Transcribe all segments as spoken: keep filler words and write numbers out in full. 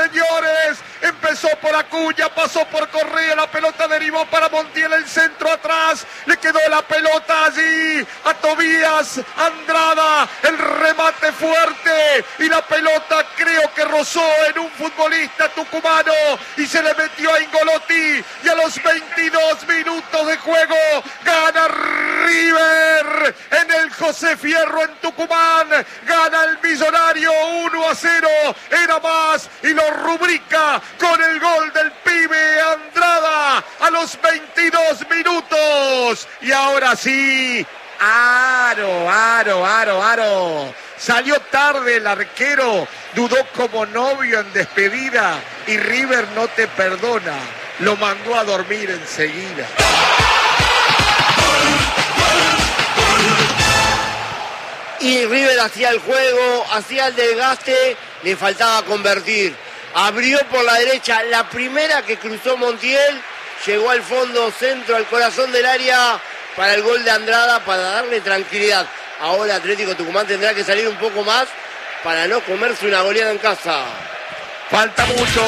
señores. Empezó por Acuña, pasó por Correa, la pelota derivó para Montiel, el centro atrás, le quedó la pelota allí a Tobías Andrada, el remate fuerte y la pelota creo que rozó en un futbolista tucumano y se le metió a Ingolotti y a los veintidós minutos de juego gana River en el José Fierro en Tucumán, gana el Millonario uno a cero, era más y lo rubrica con el gol del pibe Andrada a los veintidós minutos. Y ahora sí, aro, aro, aro, aro. Salió tarde el arquero, dudó como novio en despedida y River no te perdona. Lo mandó a dormir enseguida. Y River hacía el juego, hacía el desgaste, le faltaba convertir. Abrió por la derecha, la primera que cruzó Montiel, llegó al fondo, centro, al corazón del área para el gol de Andrada, para darle tranquilidad. Ahora Atlético Tucumán tendrá que salir un poco más para no comerse una goleada en casa. Falta mucho,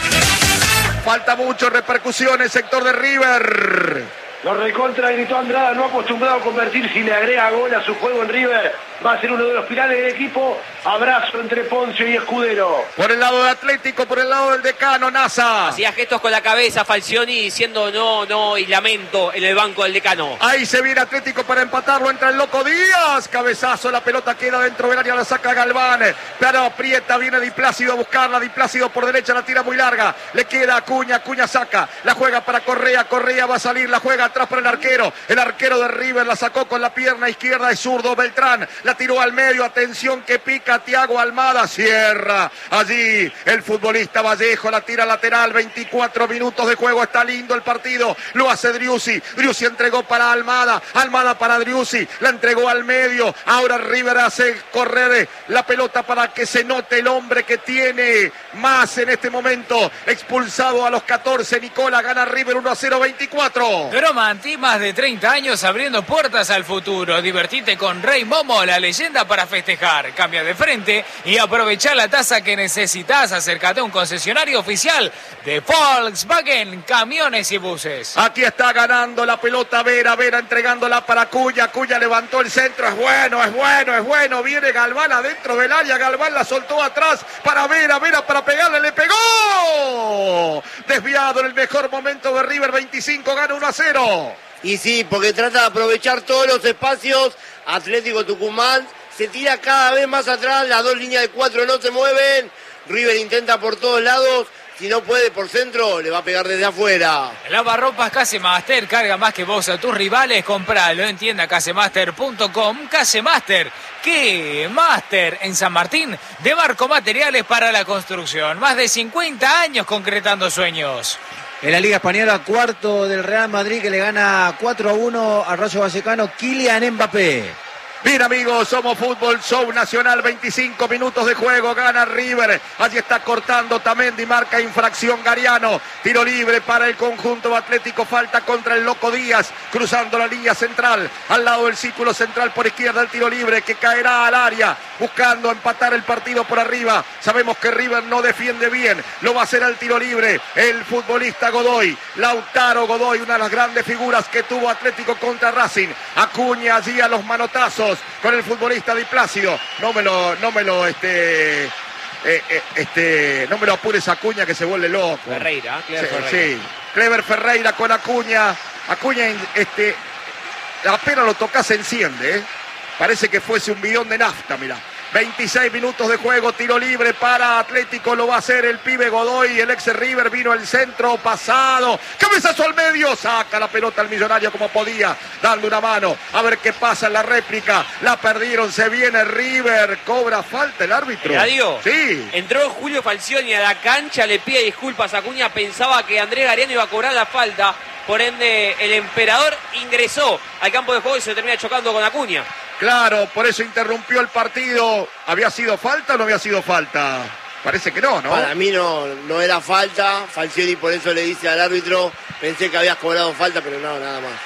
falta mucho, repercusiones, sector de River. Lo recontra gritó Andrada, no acostumbrado a convertir, si le agrega gol a su juego en River, va a ser uno de los pilares del equipo. Abrazo entre Poncio y Escudero. Por el lado de Atlético, por el lado del decano, Nasa. Hacía gestos con la cabeza Falcioni diciendo no, no y lamento en el banco del decano. Ahí se viene Atlético para empatarlo, entra el Loco Díaz. Cabezazo, la pelota queda dentro del área, la saca Galván. Pero aprieta, viene Di Plácido a buscarla. Di Plácido por derecha, la tira muy larga. Le queda Acuña, Acuña saca. La juega para Correa, Correa va a salir, la juega atrás para el arquero. El arquero de River la sacó con la pierna izquierda, es zurdo Beltrán. La tiró al medio, atención que pica Thiago Almada, cierra allí el futbolista Vallejo, la tira lateral, veinticuatro minutos de juego, está lindo el partido, lo hace Driussi, Driussi entregó para Almada, Almada para Driussi, la entregó al medio, ahora River hace correr la pelota para que se note el hombre que tiene más en este momento, expulsado a los catorce, Nicola, gana River uno a cero, veinticuatro. Gromanti, más de treinta años abriendo puertas al futuro, divertite con Rey Momo, la leyenda para festejar, cambia de frente y aprovechar la tasa que necesitas. Acércate a un concesionario oficial de Volkswagen, camiones y buses. Aquí está ganando la pelota Vera, Vera entregándola para Acuña, Acuña levantó el centro, es bueno, es bueno, es bueno, viene Galván adentro del área, Galván la soltó atrás para Vera, Vera para pegarle, le pegó, desviado en el mejor momento de River, veinticinco, gana uno a cero. Y sí, porque trata de aprovechar todos los espacios. Atlético Tucumán se tira cada vez más atrás, las dos líneas de cuatro no se mueven. River intenta por todos lados, si no puede por centro, le va a pegar desde afuera. Lavarropas Casemaster, carga más que vos a tus rivales, compralo en tienda casemaster punto com. Casemaster, ¿qué? Master en San Martín, de Marco Materiales para la construcción. Más de cincuenta años concretando sueños. En la Liga Española, cuarto del Real Madrid que le gana cuatro a uno al Rayo Vallecano, Kylian Mbappé. Bien amigos, somos Fútbol Show Nacional, veinticinco minutos de juego, gana River, allí está cortando Tamendi, marca infracción Gariano, tiro libre para el conjunto atlético, falta contra el Loco Díaz, cruzando la línea central, al lado del círculo central por izquierda el tiro libre que caerá al área, buscando empatar el partido por arriba, sabemos que River no defiende bien, lo va a hacer al tiro libre, el futbolista Godoy, Lautaro Godoy, una de las grandes figuras que tuvo Atlético contra Racing, Acuña allí a los manotazos, con el futbolista Di Plácido, no me lo, no me lo, este, eh, eh, este, no me lo apures Acuña que se vuelve loco. Ferreira, Clever sí, Ferreira. Sí, Clever Ferreira con Acuña, Acuña, este, apenas lo toca se enciende, ¿eh? Parece que fuese un bidón de nafta, mirá. veintiséis minutos de juego, tiro libre para Atlético, lo va a hacer el pibe Godoy, el ex River, vino el centro, pasado, cabezazo al medio, saca la pelota al Millonario como podía, dando una mano, a ver qué pasa en la réplica, la perdieron, se viene River, cobra falta el árbitro. ¿Radio? Sí. Entró Julio Falcioni a la cancha, le pide disculpas a Acuña, pensaba que Andrés Gariano iba a cobrar la falta, por ende el emperador ingresó al campo de juego y se termina chocando con Acuña. Claro, por eso interrumpió el partido. ¿Había sido falta o no había sido falta? Parece que no, ¿no? Para mí no, no era falta. Falcioni por eso le dice al árbitro, pensé que habías cobrado falta, pero no, nada más.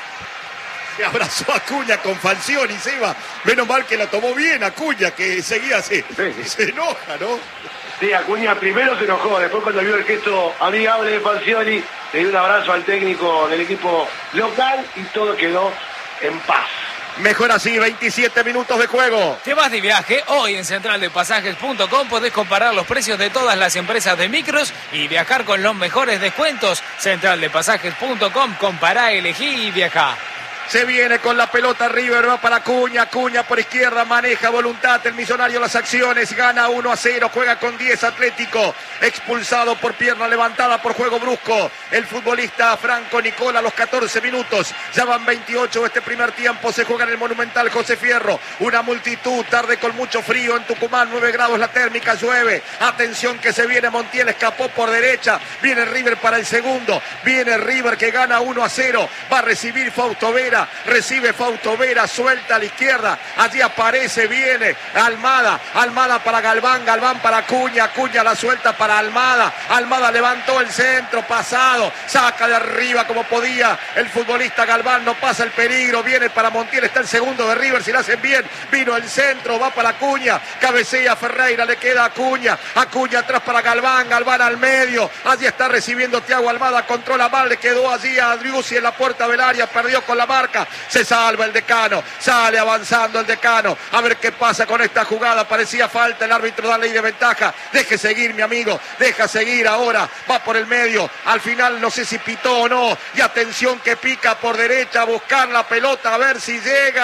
Se abrazó a Acuña con Falcioni, se iba. Menos mal que la tomó bien Acuña, que seguía así. Sí, sí. Se enoja, ¿no? Sí, Acuña primero se enojó, después cuando vio el gesto amigable de Falcioni, le dio un abrazo al técnico del equipo local y todo quedó en paz. Mejor así, veintisiete minutos de juego. ¿Te vas de viaje? Hoy en central de pasajes punto com podés comparar los precios de todas las empresas de micros y viajar con los mejores descuentos. central de pasajes punto com, compará, elegí y viajá. Se viene con la pelota River, va para Acuña, Acuña por izquierda, maneja voluntad, el Millonario las acciones, gana uno a cero, juega con diez Atlético, expulsado por pierna levantada por juego brusco, el futbolista Franco Nicola a los catorce minutos, ya van veintiocho de este primer tiempo, se juega en el Monumental José Fierro, una multitud, tarde con mucho frío en Tucumán, nueve grados la térmica, llueve, atención que se viene Montiel, escapó por derecha, viene River para el segundo, viene River que gana uno a cero, va a recibir Fausto Vera, recibe Fausto Vera, suelta a la izquierda, allí aparece, viene Almada, Almada para Galván, Galván para Acuña, Acuña la suelta para Almada, Almada levantó el centro, pasado, saca de arriba como podía el futbolista Galván, no pasa el peligro, viene para Montiel, está el segundo de River, si lo hacen bien, vino el centro, va para Acuña, cabecea Ferreira, le queda Acuña, Acuña atrás para Galván, Galván al medio, allí está recibiendo Thiago Almada, controla mal, le quedó allí a Driussi en la puerta del área, perdió con la marca, se salva el Decano, sale avanzando el Decano, a ver qué pasa con esta jugada, parecía falta, el árbitro da ley de ventaja, deje seguir mi amigo, deja seguir ahora, va por el medio, al final no sé si pitó o no, y atención que pica por derecha a buscar la pelota, a ver si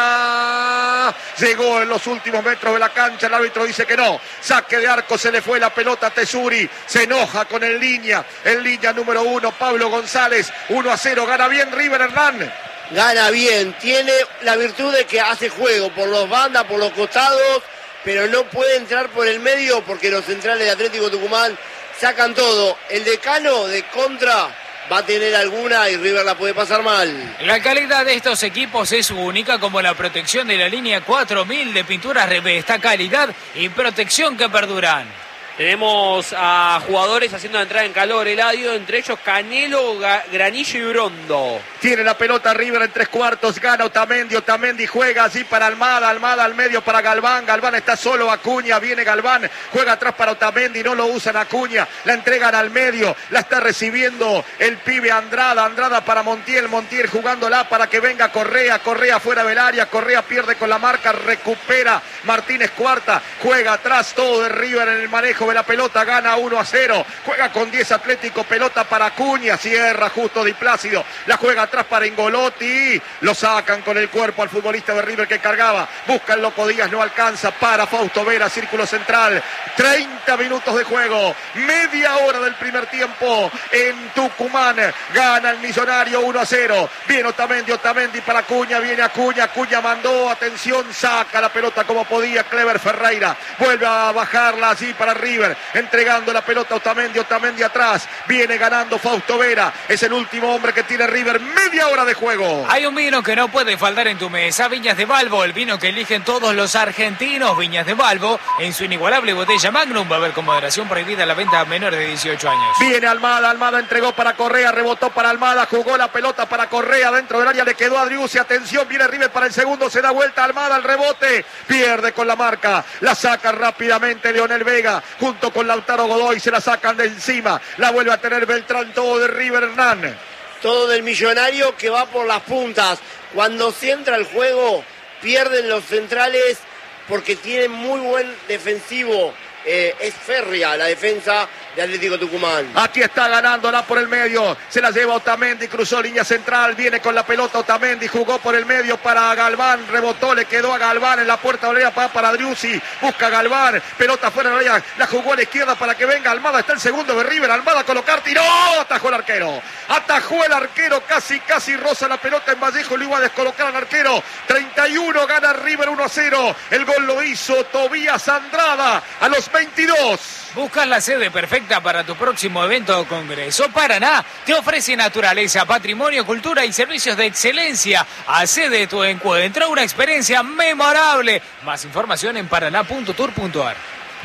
llega, llegó en los últimos metros de la cancha, el árbitro dice que no, saque de arco, se le fue la pelota a Tesuri, se enoja con el línea, el línea número uno, Pablo González, uno a cero, gana bien River, Hernán. Gana bien, tiene la virtud de que hace juego por los bandas, por los costados, pero no puede entrar por el medio porque los centrales de Atlético Tucumán sacan todo. El Decano de contra va a tener alguna y River la puede pasar mal. La calidad de estos equipos es única, como la protección de la línea cuatro mil de pinturas Revesta, calidad y protección que perduran. Tenemos a jugadores haciendo entrar en calor Eladio, entre ellos Canelo, Granillo y Brondo. Tiene la pelota River en tres cuartos, gana Otamendi, Otamendi juega así para Almada, Almada al medio para Galván, Galván está solo, Acuña, viene Galván, juega atrás para Otamendi, no lo usan Acuña, la entregan al medio, la está recibiendo el pibe Andrada, Andrada para Montiel, Montiel jugándola para que venga Correa, Correa fuera del área, Correa pierde con la marca, recupera Martínez Cuarta, juega atrás todo de River en el manejo de la pelota, gana uno a cero, juega con diez Atlético, pelota para Acuña, cierra justo Di Plácido, la juega atrás para Ingolotti, lo sacan con el cuerpo al futbolista de River que cargaba, busca el Loco Díaz, no alcanza, para Fausto Vera, círculo central, treinta minutos de juego, media hora del primer tiempo en Tucumán, gana el Millonario uno a cero, viene Otamendi, Otamendi para Acuña, viene Acuña, Acuña mandó, atención, saca la pelota como podía, Clever Ferreira, vuelve a bajarla así para River, entregando la pelota a Otamendi, Otamendi atrás, viene ganando Fausto Vera, es el último hombre que tiene River, media hora de juego. Hay un vino que no puede faltar en tu mesa, Viñas de Balbo, el vino que eligen todos los argentinos, Viñas de Balbo, en su inigualable botella Magnum, va a haber con moderación prohibida la venta a menores de dieciocho años. Viene Almada, Almada entregó para Correa, rebotó para Almada, jugó la pelota para Correa, dentro del área le quedó a Driussi, atención, viene River para el segundo, se da vuelta Almada, al rebote, pierde con la marca, la saca rápidamente Leonel Vega, junto con Lautaro Godoy, se la sacan de encima, la vuelve a tener Beltrán, todo de River, Hernán. Todo del Millonario que va por las puntas. Cuando se entra el juego, pierden los centrales porque tienen muy buen defensivo. Eh, es férrea la defensa de Atlético Tucumán. Aquí está ganándola por el medio, se la lleva Otamendi, cruzó línea central, viene con la pelota Otamendi, jugó por el medio para Galván, rebotó, le quedó a Galván en la puerta de para, para Driussi, busca Galván, pelota fuera de la área, la jugó a la izquierda para que venga Almada, está el segundo de River, Almada a colocar, tiró, atajó el arquero, atajó el arquero, casi, casi roza la pelota en Vallejo, lo iba a descolocar al arquero, treinta y uno, gana River uno a cero, el gol lo hizo Tobías Andrada a los veintidós. ¿Buscas la sede perfecta para tu próximo evento o congreso? Paraná te ofrece naturaleza, patrimonio, cultura y servicios de excelencia. Accede tu encuentro a una experiencia memorable. Más información en paraná punto tour punto ar.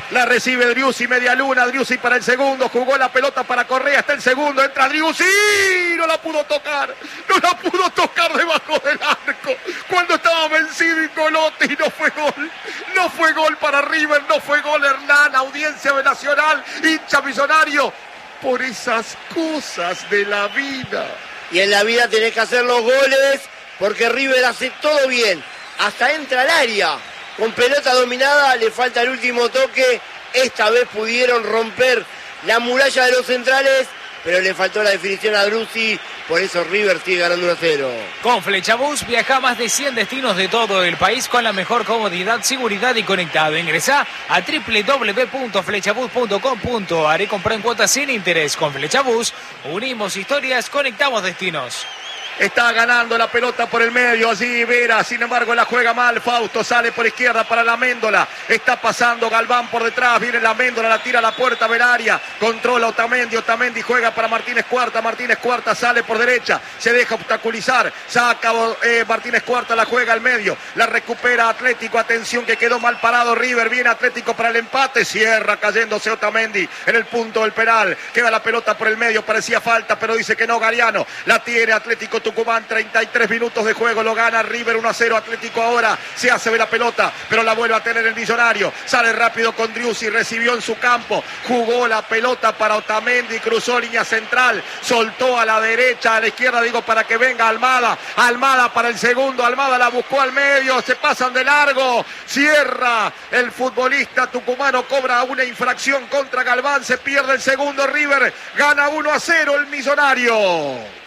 La recibe Driussi, media luna, Driussi para el segundo, jugó la pelota para Correa, está el segundo, entra Driussi, no la pudo tocar, no la pudo tocar debajo del arco, cuando estaba vencido Incolotti y no fue gol, no fue gol para River, no fue gol Hernán, audiencia de Nacional, hincha Millonario, por esas cosas de la vida. Y en la vida tenés que hacer los goles, porque River hace todo bien, hasta entra al área. Con pelota dominada, le falta el último toque. Esta vez pudieron romper la muralla de los centrales, pero le faltó la definición a Driussi. Por eso River sigue ganando uno a cero. Con Flechabús viaja a más de cien destinos de todo el país con la mejor comodidad, seguridad y conectado. Ingresá a doble u doble u doble u punto flechabús punto com punto a r y comprá en cuotas sin interés. Con Flechabús unimos historias, conectamos destinos. Está ganando la pelota por el medio, allí Vera, sin embargo la juega mal, Fausto sale por izquierda para la Méndola, está pasando Galván por detrás, viene la Méndola, la tira a la puerta Veraria, controla Otamendi, Otamendi juega para Martínez Cuarta, Martínez Cuarta sale por derecha, se deja obstaculizar, saca eh, Martínez Cuarta, la juega al medio, la recupera Atlético, atención que quedó mal parado River, viene Atlético para el empate, cierra cayéndose Otamendi en el punto del penal, queda la pelota por el medio, parecía falta, pero dice que no Gariano, la tiene Atlético Tucumán, treinta y tres minutos de juego, lo gana River uno a cero, Atlético ahora se hace de la pelota, pero la vuelve a tener el Millonario, sale rápido con Driussi, recibió en su campo, jugó la pelota para Otamendi, cruzó línea central, soltó a la derecha, a la izquierda, digo, para que venga Almada, Almada para el segundo, Almada la buscó al medio, se pasan de largo, cierra el futbolista tucumano, cobra una infracción contra Galván, se pierde el segundo, River gana uno a cero el Millonario.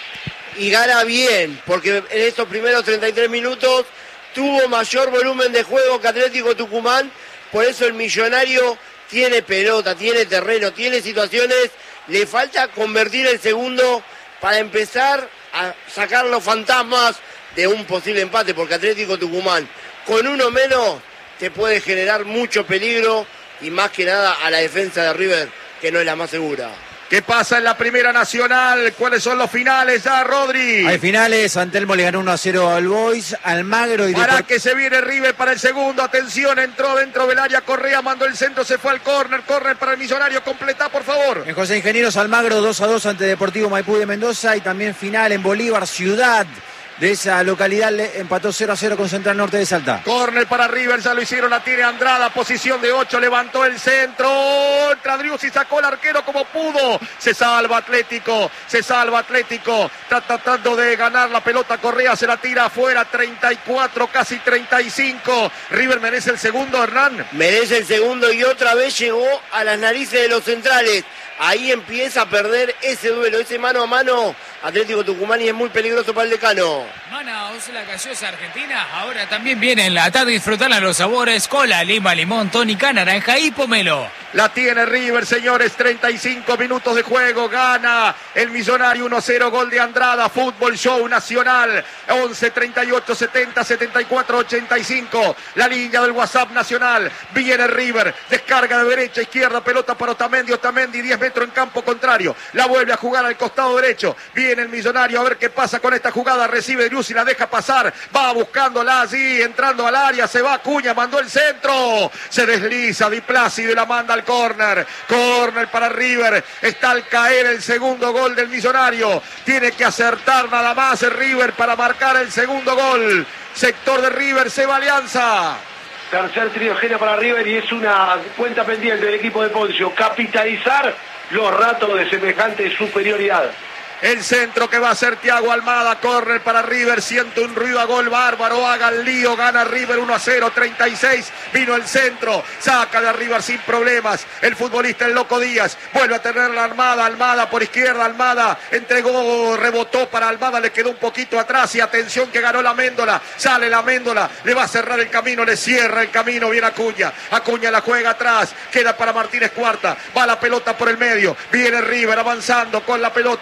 Y gana bien, porque en estos primeros treinta y tres minutos tuvo mayor volumen de juego que Atlético Tucumán, por eso el Millonario tiene pelota, tiene terreno, tiene situaciones, le falta convertir el segundo para empezar a sacar los fantasmas de un posible empate, porque Atlético Tucumán con uno menos te puede generar mucho peligro y más que nada a la defensa de River, que no es la más segura. ¿Qué pasa en la Primera Nacional? ¿Cuáles son los finales ya, Rodri? Hay finales, San Telmo le ganó uno a cero al Boys, Almagro y... Para Deport... que se viene River para el segundo, atención, entró dentro del área, Correa mandó el centro, se fue al córner, córner para el Millonario, completa por favor. En José Ingenieros, Almagro dos a dos ante Deportivo Maipú de Mendoza y también final en Bolívar, Ciudad. De esa localidad le empató cero a cero con Central Norte de Salta. Córner para River, ya lo hicieron, la tiene Andrada, posición de ocho, levantó el centro, entra Driussi, sacó el arquero como pudo, se salva Atlético, se salva Atlético, está tratando de ganar la pelota, Correa se la tira afuera, treinta y cuatro, casi treinta y cinco, River merece el segundo, Hernán. Merece el segundo y otra vez llegó a las narices de los centrales. Ahí empieza a perder ese duelo, ese mano a mano. Atlético Tucumán y es muy peligroso para el decano. Manaos, la gaseosa argentina, ahora también viene en la tarde, disfrutar a los sabores, cola, lima, limón, tónica, naranja y pomelo. La tiene River, señores, treinta y cinco minutos de juego, gana el Millonario uno a cero, gol de Andrada, Fútbol Show Nacional, once, treinta y ocho, setenta, setenta y cuatro, ochenta y cinco, la línea del WhatsApp Nacional, viene River, descarga de derecha, izquierda, pelota para Otamendi, Otamendi, diez metros en campo contrario, la vuelve a jugar al costado derecho, viene el Millonario a ver qué pasa con esta jugada, recibe Driussi, la deja pasar, va buscándola allí, entrando al área, se va Acuña, mandó el centro, se desliza Di Plácido y la manda al córner, córner para River, está al caer el segundo gol del Millonario, tiene que acertar nada más el River para marcar el segundo gol, sector de River, Seba Alianza. Tercer triogenia para River y es una cuenta pendiente del equipo de Poncio, capitalizar los ratos de semejante superioridad. El centro que va a ser Thiago Almada, córner para River, siente un ruido a gol bárbaro, haga el lío, gana River uno a cero, treinta y seis, vino el centro, saca de arriba sin problemas, el futbolista el Loco Díaz, vuelve a tener la Almada, Almada por izquierda, Almada entregó, rebotó para Almada, le quedó un poquito atrás y atención que ganó la Méndola, sale la Méndola, le va a cerrar el camino, le cierra el camino, viene Acuña, Acuña la juega atrás, queda para Martínez Cuarta, va la pelota por el medio, viene River avanzando con la pelota, viene con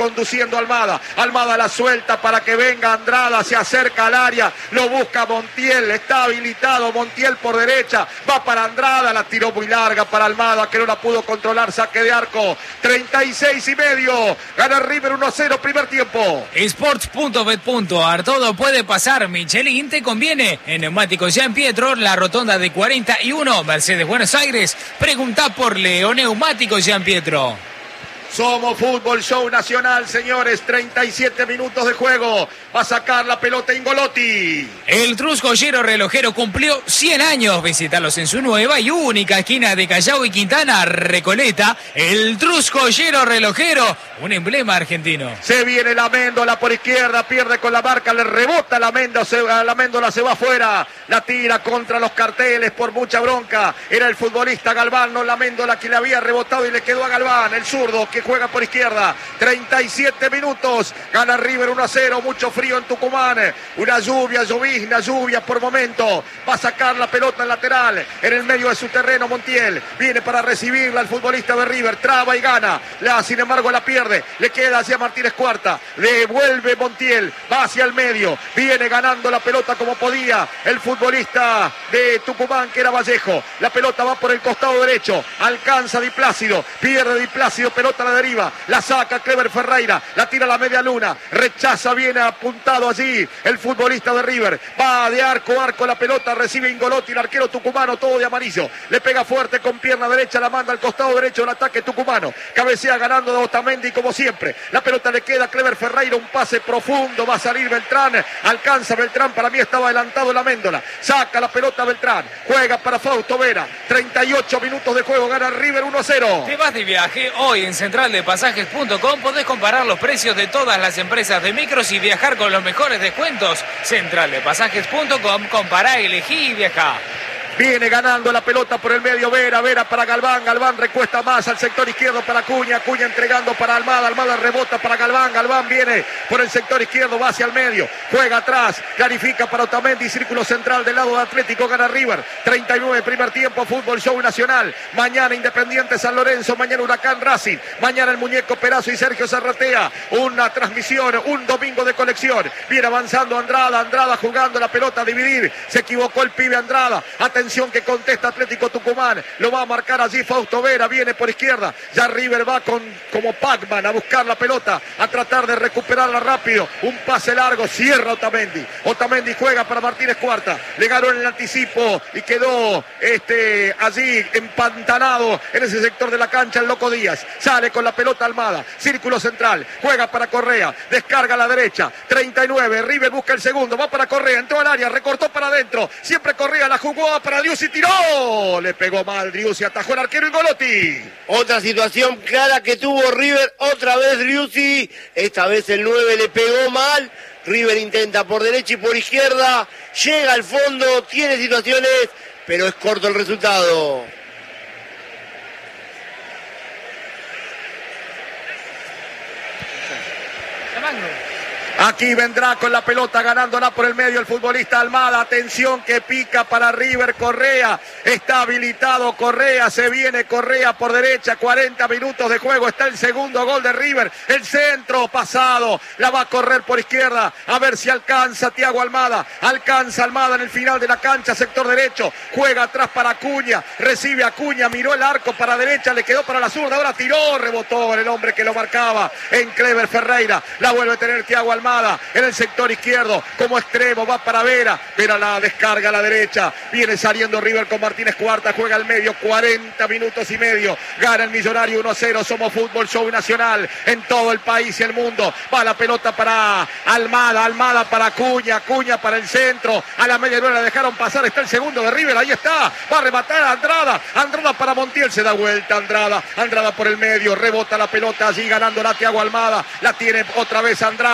conduciendo Almada. Almada la suelta para que venga Andrada, se acerca al área, lo busca Montiel, está habilitado Montiel por derecha, va para Andrada, la tiró muy larga para Almada, que no la pudo controlar, saque de arco, treinta y seis y medio, gana River uno a cero, primer tiempo. Sports punto bet punto a r, todo puede pasar, Michelin te conviene. En Neumáticos Jean Pietro, la rotonda de cuarenta y uno, Mercedes Buenos Aires, pregunta por Leo Neumáticos Jean Pietro. Somos Fútbol Show Nacional, señores, treinta y siete minutos de juego. Va a sacar la pelota Ingolotti. El Truscollero relojero cumplió cien años. Visítalos en su nueva y única esquina de Callao y Quintana, Recoleta. El Truscollero relojero, un emblema argentino. Se viene la Méndola por izquierda, pierde con la marca, le rebota la Méndola, se, la Méndola se va afuera. La tira contra los carteles por mucha bronca. Era el futbolista Galván, no la Méndola, que le había rebotado y le quedó a Galván, el zurdo que juega por izquierda. treinta y siete minutos, gana River uno a cero, mucho frío en Tucumán, una lluvia, llovizna, lluvia por momento, va a sacar la pelota en lateral, en el medio de su terreno Montiel, viene para recibirla el futbolista de River, traba y gana, la, sin embargo la pierde, le queda hacia Martínez Cuarta, devuelve Montiel, va hacia el medio, viene ganando la pelota como podía el futbolista de Tucumán, que era Vallejo, la pelota va por el costado derecho, alcanza Di Plácido, pierde Di Plácido, pelota a la deriva, la saca Clever Ferreira, la tira a la media luna, rechaza, viene apuntado allí el futbolista de River, va de arco a arco la pelota, recibe Ingolotti, el arquero tucumano, todo de amarillo, le pega fuerte con pierna derecha, la manda al costado derecho del ataque tucumano, cabecea ganando de Otamendi como siempre, la pelota le queda a Clever Ferreira, un pase profundo, va a salir Beltrán, alcanza Beltrán, para mí estaba adelantado la Méndola, saca la pelota Beltrán, juega para Fausto Vera, treinta y ocho minutos de juego, gana River uno a cero. Te vas de viaje hoy en central de pasajes punto com, podés comparar los precios de todas las empresas de micros y viajar con los mejores descuentos. central de pasajes punto com, compará, elegí y viajá. Viene ganando la pelota por el medio Vera, Vera para Galván, Galván recuesta más al sector izquierdo para Acuña, Acuña entregando para Almada, Almada rebota para Galván, Galván viene por el sector izquierdo, va hacia el medio, juega atrás, clarifica para Otamendi, círculo central del lado de Atlético, gana River, treinta y nueve primer tiempo, Fútbol Show Nacional, mañana Independiente San Lorenzo, mañana Huracán Racing, mañana el Muñeco Perazo y Sergio Zarratea, una transmisión, un domingo de colección, viene avanzando Andrada, Andrada jugando la pelota a dividir, se equivocó el pibe Andrada, atención que contesta Atlético Tucumán, lo va a marcar allí Fausto Vera, viene por izquierda, ya River va con como Pac-Man a buscar la pelota, a tratar de recuperarla rápido, un pase largo, cierra Otamendi, Otamendi juega para Martínez Cuarta, le ganó en el anticipo y quedó este allí empantanado en ese sector de la cancha el Loco Díaz, sale con la pelota Almada, círculo central, juega para Correa, descarga a la derecha, treinta y nueve, River busca el segundo, va para Correa, entró al área, recortó para adentro, siempre Correa, la jugó para Driussi, tiró, le pegó mal Driussi, atajó el arquero Ingolotti. Otra situación clara que tuvo River, otra vez Driussi, esta vez el nueve le pegó mal, River intenta por derecha y por izquierda, llega al fondo, tiene situaciones, pero es corto el resultado. Aquí vendrá con la pelota ganándola por el medio el futbolista Almada. Atención que pica para River Correa. Está habilitado Correa. Se viene Correa por derecha. cuarenta minutos de juego. Está el segundo gol de River. El centro pasado. La va a correr por izquierda. A ver si alcanza Thiago Almada. Alcanza Almada en el final de la cancha. Sector derecho. Juega atrás para Acuña. Recibe Acuña. Miró el arco para derecha. Le quedó para la zurda. Ahora tiró. Rebotó en el hombre que lo marcaba. En Clever Ferreira. La vuelve a tener Thiago Almada. En el sector izquierdo, como extremo, va para Vera, Vera la descarga a la derecha, viene saliendo River con Martínez Cuarta, juega al medio, cuarenta minutos y medio, gana el Millonario uno a cero, somos Fútbol Show Nacional en todo el país y el mundo, va la pelota para Almada, Almada para Acuña, Acuña para el centro, a la media luna la dejaron pasar, está el segundo de River, ahí está, va a rematar a Andrada, Andrada para Montiel, se da vuelta Andrada, Andrada por el medio, rebota la pelota allí ganando la Thiago Almada, la tiene otra vez Andrada, Andrada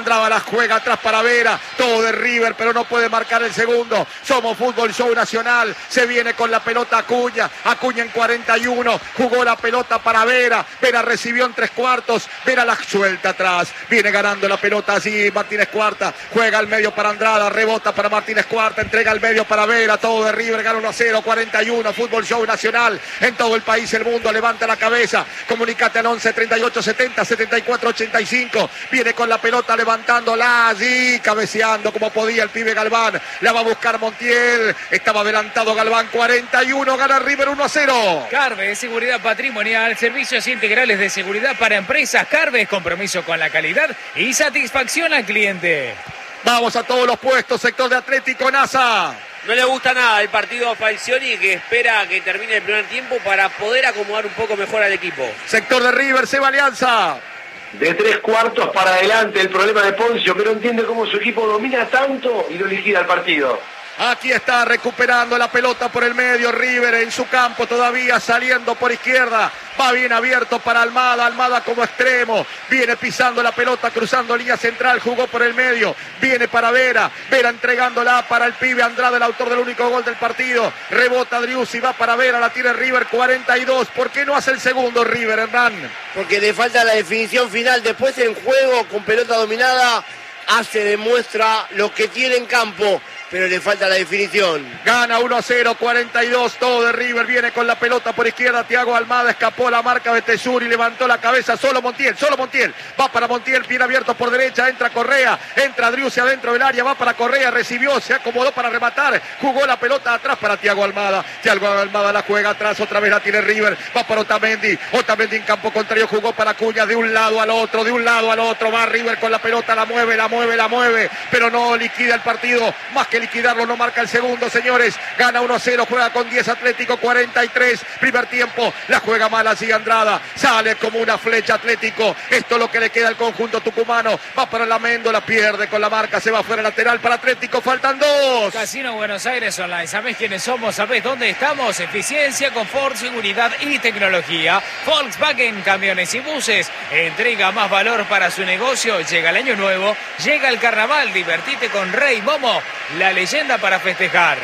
Andrada la juega atrás para Vera, todo de River, pero no puede marcar el segundo. Somos Fútbol Show Nacional, se viene con la pelota Acuña, Acuña en cuarenta y uno, jugó la pelota para Vera, Vera recibió en tres cuartos, Vera la suelta atrás, viene ganando la pelota así Martínez Cuarta, juega al medio para Andrada, rebota para Martínez Cuarta, entrega al medio para Vera, todo de River, gana uno a cero, cuarenta y uno, Fútbol Show Nacional, en todo el país, el mundo, levanta la cabeza, comunicate al once treinta y ocho setenta setenta y cuatro ochenta y cinco, viene con la pelota levantándola allí, cabeceando como podía el pibe Galván, la va a buscar Montiel, estaba adelantado Galván, cuarenta y uno, gana River uno a cero. Carves, seguridad patrimonial, servicios integrales de seguridad para empresas. Carves, compromiso con la calidad y satisfacción al cliente. Vamos a todos los puestos, sector de Atlético NASA. No le gusta nada el partido a Falcioni, que espera que termine el primer tiempo para poder acomodar un poco mejor al equipo. Sector de River, Seba Alianza. De tres cuartos para adelante el problema de Poncio, que no entiende cómo su equipo domina tanto y lo liquida el partido. Aquí está recuperando la pelota por el medio River en su campo todavía, saliendo por izquierda, va bien abierto para Almada, Almada como extremo, viene pisando la pelota, cruzando línea central, jugó por el medio, viene para Vera, Vera entregándola para el pibe Andrade, el autor del único gol del partido, rebota Driussi, va para Vera, la tiene River, cuarenta y dos, ¿por qué no hace el segundo River, Hernán? Porque le falta la definición final, después en juego con pelota dominada, hace, demuestra lo que tiene en campo, pero le falta la definición. Gana uno a cero, cuarenta y dos, todo de River, viene con la pelota por izquierda, Thiago Almada escapó la marca de Tesuri, levantó la cabeza, solo Montiel, solo Montiel, va para Montiel, bien abierto por derecha, entra Correa, entra Driussi adentro del área, va para Correa, recibió, se acomodó para rematar, jugó la pelota atrás para Thiago Almada, Thiago Almada la juega atrás, otra vez la tiene River, va para Otamendi, Otamendi en campo contrario, jugó para Acuña, de un lado al otro, de un lado al otro, va River con la pelota, la mueve, la mueve, la mueve, pero no liquida el partido, más que liquidarlo, no marca el segundo, señores, gana uno a cero, juega con diez Atlético, cuarenta y tres, primer tiempo, la juega mal así Andrada, sale como una flecha Atlético, esto es lo que le queda al conjunto tucumano, va para la Méndola, pierde con la marca, se va fuera lateral para Atlético, faltan dos. Casino Buenos Aires Online, ¿sabés quiénes somos? ¿Sabés dónde estamos? Eficiencia, confort, seguridad y tecnología. Volkswagen, camiones y buses, entrega más valor para su negocio, llega el año nuevo, llega el carnaval, divertite con Rey Momo, la leyenda para festejar.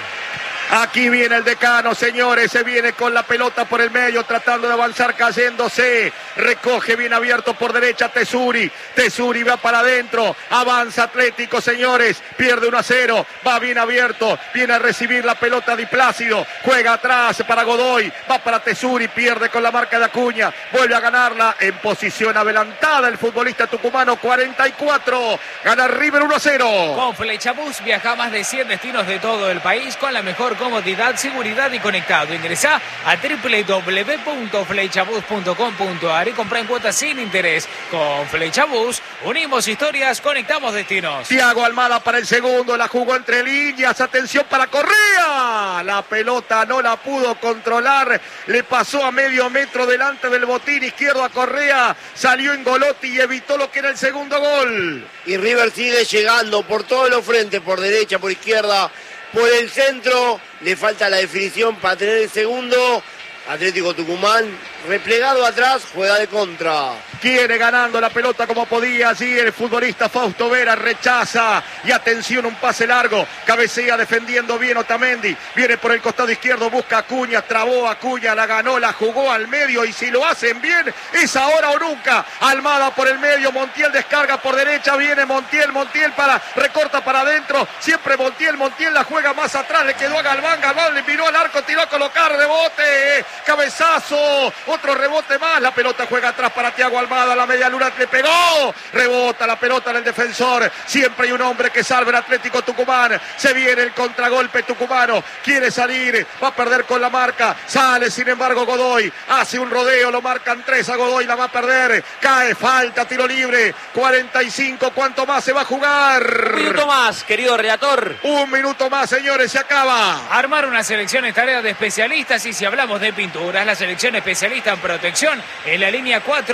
Aquí viene el decano, señores, se viene con la pelota por el medio, tratando de avanzar, cayéndose, recoge bien abierto por derecha Tesuri, Tesuri va para adentro, avanza Atlético, señores, pierde uno a cero, va bien abierto, viene a recibir la pelota Di Plácido, juega atrás para Godoy, va para Tesuri, pierde con la marca de Acuña, vuelve a ganarla en posición adelantada el futbolista tucumano, cuarenta y cuatro, gana River uno a cero. Con Flechabús viaja a más de cien destinos de todo el país con la mejor comodidad, seguridad y conectado. Ingresá a doble u doble u doble u punto flechabus punto com punto a r y comprá en cuotas sin interés. Con Flechabús unimos historias, conectamos destinos. Thiago Almada para el segundo, la jugó entre líneas, atención para Correa, la pelota no la pudo controlar, le pasó a medio metro delante del botín izquierdo a Correa, salió en Golotti y evitó lo que era el segundo gol. Y River sigue llegando por todos los frentes, por derecha, por izquierda, por el centro, le falta la definición para tener el segundo. Atlético Tucumán, replegado atrás, juega de contra. Quiere ganando la pelota como podía, allí el futbolista Fausto Vera rechaza y atención, un pase largo, cabecea defendiendo bien Otamendi, viene por el costado izquierdo, busca Acuña, trabó Acuña, la ganó, la jugó al medio y si lo hacen bien es ahora o nunca. Almada por el medio, Montiel descarga por derecha, viene Montiel, Montiel para, recorta para adentro, siempre Montiel, Montiel la juega más atrás, le quedó a Galván, Galván le miró al arco, tiró a colocar, rebote, cabezazo, otro rebote más, la pelota juega atrás para Thiago Almada, la media luna le pegó, rebota la pelota en el defensor, siempre hay un hombre que salve el Atlético Tucumán, se viene el contragolpe tucumano, quiere salir, va a perder con la marca, sale sin embargo Godoy, hace un rodeo, lo marcan tres a Godoy, la va a perder, cae, falta, tiro libre, cuarenta y cinco, ¿cuánto más se va a jugar? Un minuto más, querido relator. Un minuto más, señores, se acaba. Armar una selección es tarea de especialistas y si hablamos de pinturas, la selección especialista en protección en la línea cuatro mil de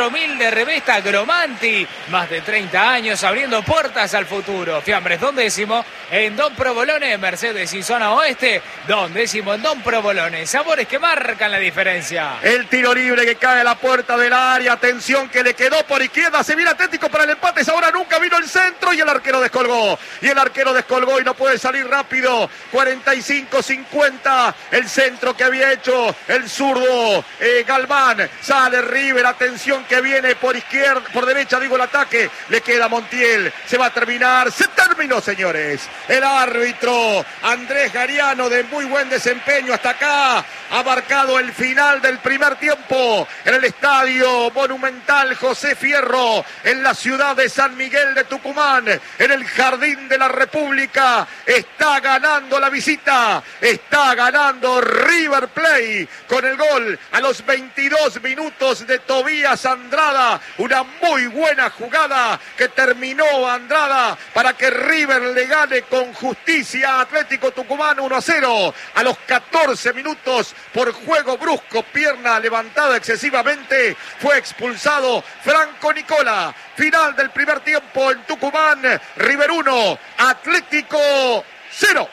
le revesta Gromanti. Más de treinta años abriendo puertas al futuro. Fiambres Don Décimo en Don Provolone, Mercedes y Zona Oeste. Don Décimo en Don Provolone. Sabores que marcan la diferencia. El tiro libre que cae a la puerta del área. Atención que le quedó por izquierda. Se viene Atlético para el empate. Ahora nunca vino el centro y el arquero descolgó. Y el arquero descolgó y no puede salir rápido. cuarenta y cinco cincuenta. El centro que había hecho el zurdo eh, Galván. Sale River. Atención que viene por izquierda, por derecha digo el ataque. Le queda Montiel. Se va a terminar. Se terminó, señores. El árbitro Andrés Gariano, de muy buen desempeño hasta acá, ha marcado el final del primer tiempo en el Estadio Monumental José Fierro, en la ciudad de San Miguel de Tucumán, en el Jardín de la República. Está ganando la visita, está ganando River Plate con el gol a los veintidós minutos de Tobías Andrada. Una muy buena jugada que terminó Andrada para que River le gane con justicia a Atlético Tucumán uno a cero. A los catorce minutos, por juego brusco, pierna levantada excesivamente, fue expulsado Franco Nicola. Final del primer tiempo en Tucumán. River uno, Atlético cero.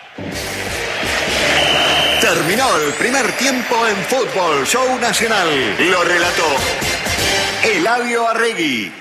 Terminó el primer tiempo en Fútbol Show Nacional. Lo relató Eladio Arregui.